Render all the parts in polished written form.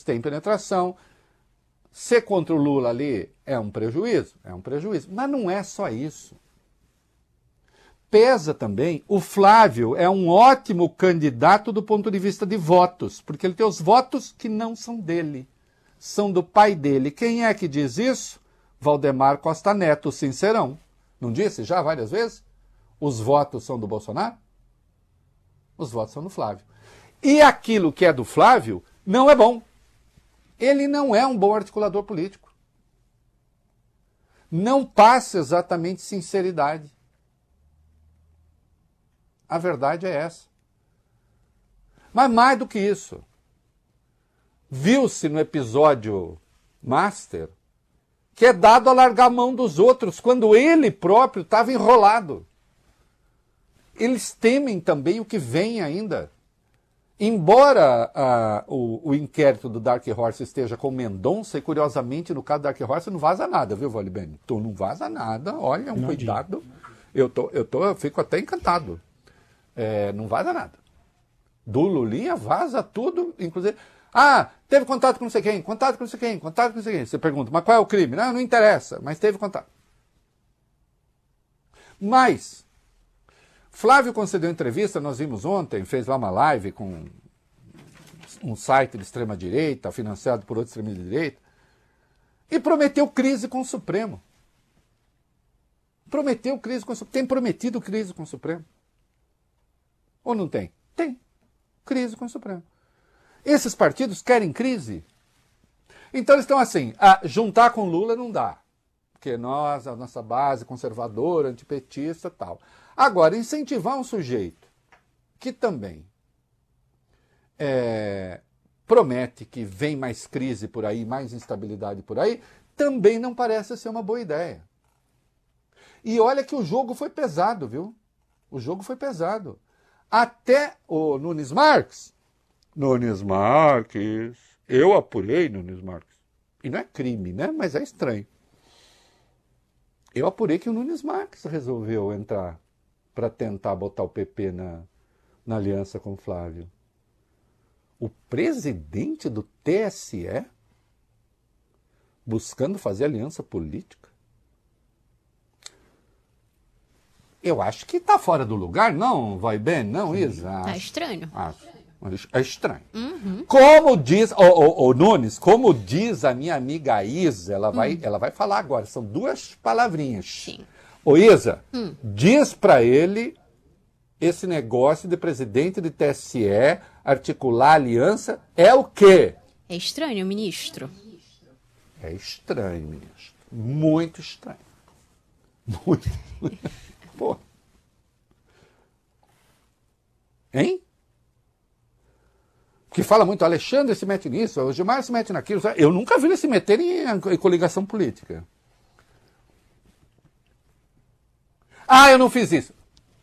tem penetração. Ser contra o Lula ali é um prejuízo? É um prejuízo. Mas não é só isso. Pesa também, o Flávio é um ótimo candidato do ponto de vista de votos, porque ele tem os votos que não são dele, são do pai dele. Quem é que diz isso? Valdemar Costa Neto, o sincerão. Não disse já várias vezes? Os votos são do Bolsonaro? Os votos são do Flávio. E aquilo que é do Flávio não é bom. Ele não é um bom articulador político. Não passa exatamente sinceridade. A verdade é essa. Mas mais do que isso, viu-se no episódio Master que é dado a largar a mão dos outros quando ele próprio estava enrolado. Eles temem também o que vem ainda. Embora o inquérito do Dark Horse esteja com Mendonça, e curiosamente no caso do Dark Horse não vaza nada, viu, Valibene? Tu não vaza nada, olha, um cuidado. Eu fico até encantado. Não vaza nada. Do Lulinha vaza tudo, inclusive... teve contato com não sei quem, contato com não sei quem, contato com não sei quem. Você pergunta, mas qual é o crime? Não interessa, mas teve contato. Mas, Flávio concedeu entrevista, nós vimos ontem, fez lá uma live com um site de extrema-direita, financiado por outro extrema-direita, e prometeu crise com o Supremo. Prometeu crise com o Supremo. Tem prometido crise com o Supremo. Ou não tem? Tem. Crise com o Supremo. Esses partidos querem crise. Então eles estão assim, juntar com Lula não dá. Porque nós, a nossa base conservadora, antipetista e tal. Agora, incentivar um sujeito que também promete que vem mais crise por aí, mais instabilidade por aí, também não parece ser uma boa ideia. E olha que o jogo foi pesado, viu? O jogo foi pesado. Até o Nunes Marques, eu apurei Nunes Marques. E não é crime, né? Mas é estranho. Eu apurei que o Nunes Marques resolveu entrar para tentar botar o PP na aliança com o Flávio. O presidente do TSE buscando fazer aliança política? Eu acho que está fora do lugar, não, vai bem, não, Isa? Tá estranho. É estranho. Como diz, o Nunes, como diz a minha amiga Isa, ela vai falar agora, são duas palavrinhas. Sim. Ô Isa, diz para ele esse negócio de presidente de TSE articular aliança é o quê? É estranho, ministro. É estranho, ministro. Muito estranho. Muito. Pô. Hein? Porque fala muito, Alexandre se mete nisso, o Gilmar se mete naquilo. Eu nunca vi ele se meter em coligação política. Eu não fiz isso.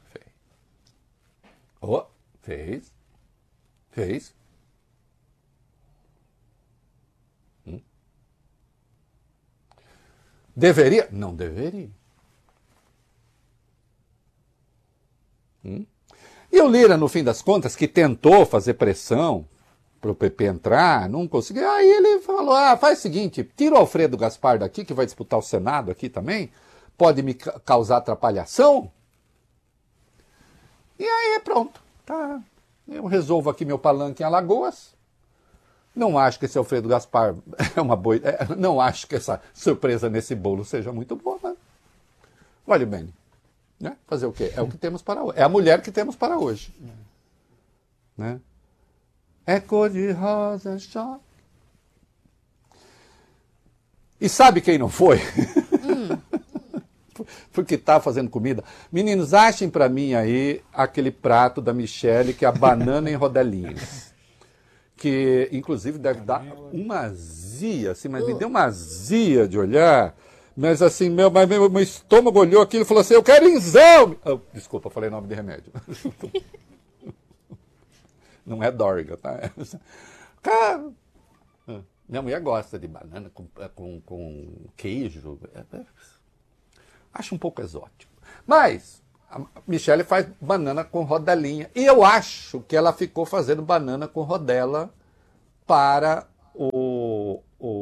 Fez. Fez. Deveria? Não deveria. E o Lira, no fim das contas, que tentou fazer pressão para o PP entrar, não conseguiu. Aí ele falou, faz o seguinte, tira o Alfredo Gaspar daqui, que vai disputar o Senado aqui também, pode me causar atrapalhação. E aí pronto, tá. Eu resolvo aqui meu palanque em Alagoas. Não acho que esse Alfredo Gaspar é uma boa ideia. Não acho que essa surpresa nesse bolo seja muito boa, mas vale bem. Né? Fazer o quê? É o que temos para hoje. É a mulher que temos para hoje. Né? É cor de rosa, choque. E sabe quem não foi? Porque está fazendo comida. Meninos, achem para mim aí aquele prato da Michele, que é a banana em rodelinhas. Que, inclusive, deve dar uma azia, assim, mas me deu uma azia de olhar. Mas assim, meu estômago olhou aquilo e falou assim, eu quero exame! Desculpa, falei nome de remédio. Não é Dorga, tá? Cara, minha mulher gosta de banana com queijo. Acho um pouco exótico. Mas a Michele faz banana com rodelinha. E eu acho que ela ficou fazendo banana com rodela para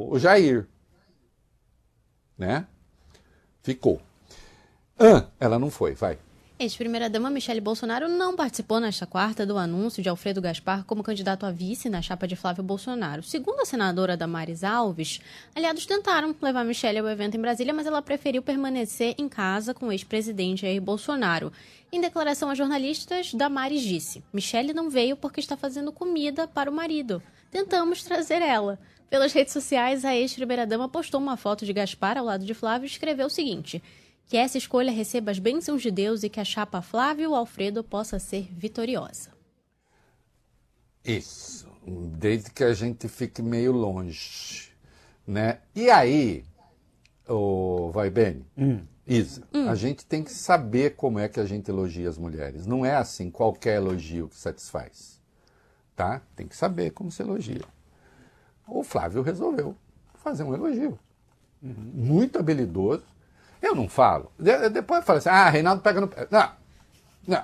o Jair. Né? Ficou. Ela não foi, vai. Ex-primeira-dama Michele Bolsonaro não participou nesta quarta do anúncio de Alfredo Gaspar como candidato a vice na chapa de Flávio Bolsonaro. Segundo a senadora Damares Alves, aliados tentaram levar Michele ao evento em Brasília, mas ela preferiu permanecer em casa com o ex-presidente Jair Bolsonaro. Em declaração a jornalistas, Damares disse: Michele não veio porque está fazendo comida para o marido. Tentamos trazer ela. Pelas redes sociais, a ex-primeira-dama postou uma foto de Gaspar ao lado de Flávio e escreveu o seguinte: que essa escolha receba as bênçãos de Deus e que a chapa Flávio Alfredo possa ser vitoriosa. Isso, desde que a gente fique meio longe, né? E aí, vai bem, Isa, a gente tem que saber como é que a gente elogia as mulheres. Não é assim, qualquer elogio que satisfaz, tá? Tem que saber como se elogia. O Flávio resolveu fazer um elogio, muito habilidoso. Eu não falo. Depois eu falo assim, Reinaldo pega no pé. Não.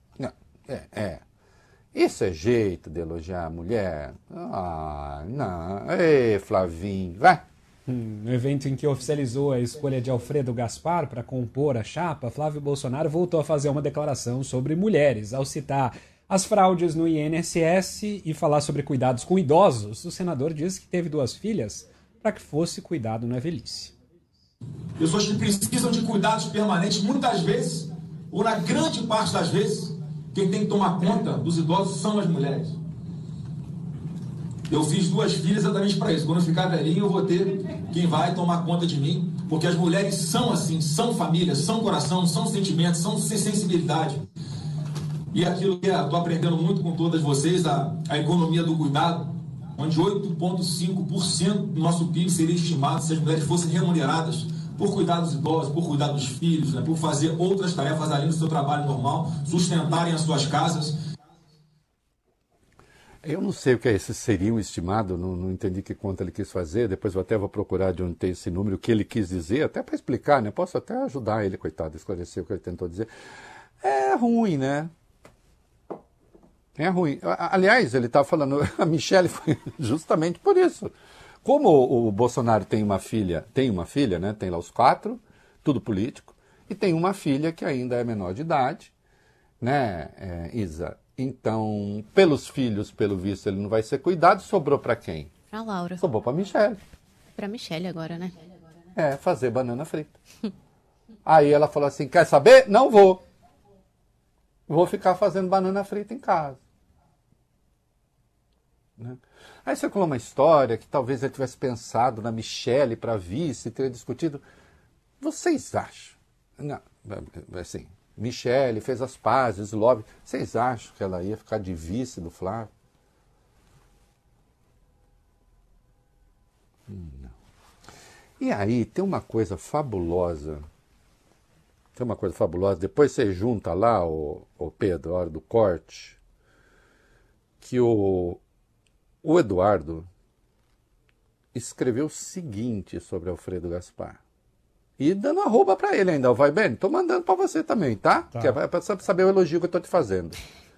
Isso é jeito de elogiar a mulher? Não. Ei, Flavinho, vai. No evento em que oficializou a escolha de Alfredo Gaspar para compor a chapa, Flávio Bolsonaro voltou a fazer uma declaração sobre mulheres. Ao citar as fraudes no INSS e falar sobre cuidados com idosos, o senador disse que teve 2 filhas para que fosse cuidado na velhice. Pessoas que precisam de cuidados permanentes, muitas vezes, ou na grande parte das vezes, quem tem que tomar conta dos idosos são as mulheres. Eu fiz 2 filhas exatamente para isso. Quando eu ficar velhinho, eu vou ter quem vai tomar conta de mim, porque as mulheres são assim, são família, são coração, são sentimento, são sensibilidade. E aquilo que eu estou aprendendo muito com todas vocês, a economia do cuidado, onde 8,5% do nosso PIB seria estimado se as mulheres fossem remuneradas por cuidar dos idosos, por cuidar dos filhos, né, por fazer outras tarefas além do seu trabalho normal, sustentarem as suas casas. Eu não sei o que é esse seria estimado, não entendi que conta ele quis fazer, depois eu até vou procurar de onde tem esse número, o que ele quis dizer, até para explicar, né? Posso até ajudar ele, coitado, a esclarecer o que ele tentou dizer. É ruim, né? É ruim. Aliás, ele estava falando, a Michele foi justamente por isso. Como o Bolsonaro tem uma filha, né? Tem lá os 4, tudo político, e tem uma filha que ainda é menor de idade, né, Isa? Então, pelos filhos, pelo visto, ele não vai ser cuidado, sobrou para quem? Pra Laura. Sobrou para Michele. Pra Michele agora, né? Fazer banana frita. Aí ela falou assim, quer saber? Não vou. Vou ficar fazendo banana frita em casa. Né? Aí circulou uma história que talvez ele tivesse pensado na Michele para vice, teria discutido. Vocês acham? Não, assim, Michele fez as pazes, o lobby. Vocês acham que ela ia ficar de vice do Flávio? Não. E aí tem uma coisa fabulosa. Depois você junta lá, o Pedro, a hora do corte, que o Eduardo escreveu o seguinte sobre Alfredo Gaspar. E dando arroba para ele ainda, vai bem? Tô mandando para você também, tá? Que é para saber o elogio que eu tô te fazendo.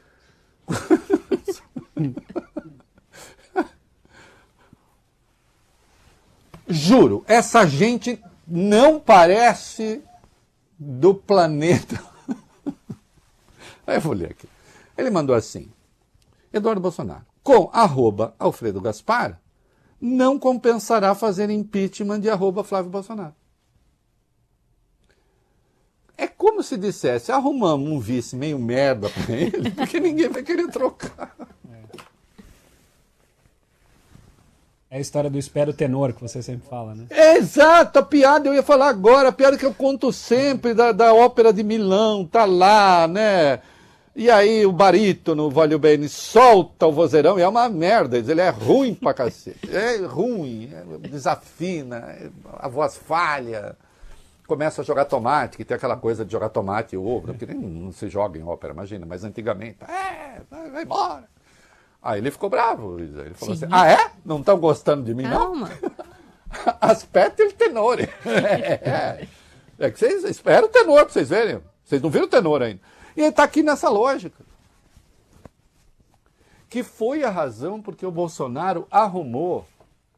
Juro, essa gente não parece do planeta. Aí eu vou ler aqui. Ele mandou assim: Eduardo Bolsonaro, com @Alfredo Gaspar, não compensará fazer impeachment de @Flávio Bolsonaro. É como se dissesse, arrumamos um vice meio merda para ele, porque ninguém vai querer trocar. É a história do espero tenor que você sempre fala, né? Exato, a piada eu ia falar agora, a piada que eu conto sempre da Ópera de Milão, tá lá, né? E aí o barítono, Valio Bene, solta o vozeirão e é uma merda, ele é ruim pra cacete. É ruim, desafina, a voz falha, começa a jogar tomate, que tem aquela coisa de jogar tomate e ovo, porque nem não se joga em ópera, imagina, mas antigamente, vai embora. Aí ele ficou bravo, ele falou assim, Não estão gostando de mim, Calma. não? Aspetta il tenore. É que vocês esperam o tenor para vocês verem. Vocês não viram o tenor ainda. E ele está aqui nessa lógica. Que foi a razão porque o Bolsonaro arrumou